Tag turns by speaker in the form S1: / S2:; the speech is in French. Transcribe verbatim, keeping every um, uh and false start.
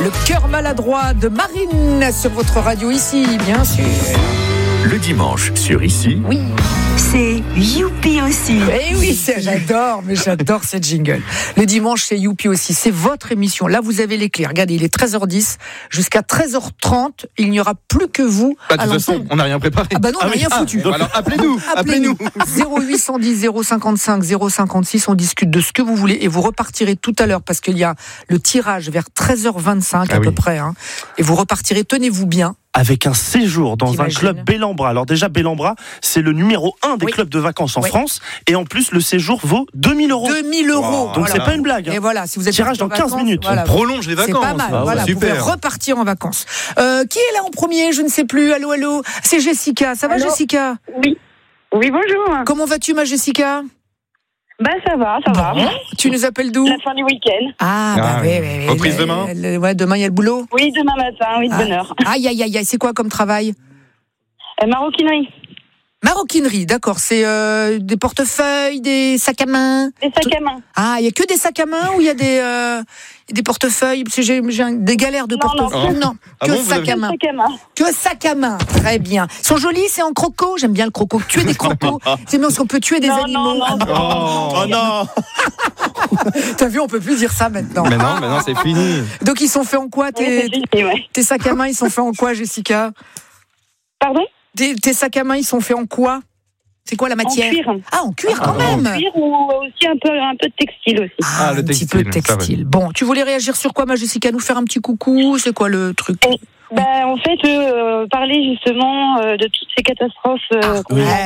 S1: Le cœur maladroit de Marine sur votre radio ici, bien sûr.
S2: Le dimanche sur Ici.
S1: Oui.
S3: C'est Youpi aussi.
S1: Eh oui, c'est, j'adore, mais j'adore cette jingle. Le dimanche, c'est Youpi aussi. C'est votre émission. Là, vous avez les clés. Regardez, il est treize heures dix. Jusqu'à treize heures trente, il n'y aura plus que vous.
S4: Bah, de toute façon, on n'a rien préparé.
S1: Ah bah non, on n'a
S4: ah,
S1: rien
S4: oui.
S1: foutu.
S4: Ah, alors appelez-nous.
S1: Appelez-nous. zéro huit cent dix, zéro cinquante-cinq, zéro cinquante-six. On discute de ce que vous voulez et vous repartirez tout à l'heure parce qu'il y a le tirage vers treize heures vingt-cinq
S4: ah,
S1: à
S4: oui.
S1: peu près. Hein. Et vous repartirez, tenez-vous bien.
S5: Avec un séjour dans
S1: T'imagines.
S5: un club Bellambra. Alors déjà, Bellambra, c'est le numéro un des
S1: Oui.
S5: clubs de vacances en
S1: Oui.
S5: France. Et en plus, le séjour vaut deux mille euros.
S1: deux mille euros.
S4: Wow.
S5: Donc c'est pas une blague. Hein.
S1: Et voilà, si vous êtes
S5: Tirage
S1: en
S5: dans quinze
S1: vacances,
S5: minutes.
S1: voilà,
S4: On prolonge les vacances.
S1: c'est pas mal.
S5: Ah ouais.
S1: Voilà, vous
S4: Super.
S1: pouvez repartir en vacances. Euh, qui est là en premier? Je ne sais plus. Allô, allô. C'est Jessica. Ça va,
S6: Allô.
S1: Jessica?
S6: Oui. Oui, bonjour.
S1: Comment vas-tu, ma Jessica?
S6: Bah, ça va, ça va.
S1: Bon. Tu nous appelles d'où?
S6: La fin du week-end.
S1: Ah,
S4: Ah,
S1: bah oui,
S4: oui.
S1: oui, oui.
S4: Reprise
S1: Le-
S4: demain
S1: le- Ouais, demain, il y a le boulot.
S6: Oui, demain matin, oui, de
S1: Ah.
S6: bonne heure.
S1: Aïe, aïe, aïe, aïe. C'est quoi comme travail?
S6: Euh, maroquinerie.
S1: Maroquinerie, d'accord. C'est euh, des portefeuilles, des sacs à main.
S6: Des sacs à main.
S1: Ah, il y a que des sacs à main ou il y a des euh, des portefeuilles? Parce que j'ai, j'ai un- des galères de
S6: Non,
S1: portefeuilles.
S4: non.
S1: Non,
S4: Ah
S1: que
S4: bon, vous
S1: sacs
S4: avez-
S1: à main.
S6: Sacs à main.
S1: Que sac à main, très bien. Ils sont jolis, c'est en croco. J'aime bien le croco. Tuer des crocos, c'est bien parce qu'on peut tuer des
S6: Non,
S1: animaux.
S6: non, non,
S4: Oh,
S5: Oh non.
S1: T'as vu, on peut plus dire ça maintenant.
S4: Mais non, mais non, c'est fini.
S1: Donc ils sont faits en quoi
S6: Oui,
S1: tes,
S6: c'est fini, ouais.
S1: tes sacs à main? Ils sont faits en quoi, Jessica?
S6: Pardon?
S1: tes, tes sacs à main, ils sont faits en quoi? C'est quoi la matière?
S6: En cuir.
S1: Ah, en cuir quand
S4: Ah,
S1: même.
S6: En cuir ou aussi un peu, un peu de textile aussi.
S1: Ah,
S4: Ah, le
S1: un petit
S4: textile,
S1: peu de
S4: ça,
S1: textile. Bon, tu voulais réagir sur quoi, ma Jessica? Nous faire un petit coucou? C'est quoi le truc?
S6: Bah, en fait, euh, parler justement euh, de toutes ces catastrophes euh,
S1: Ah,
S6: qu'on
S1: ouais.
S6: a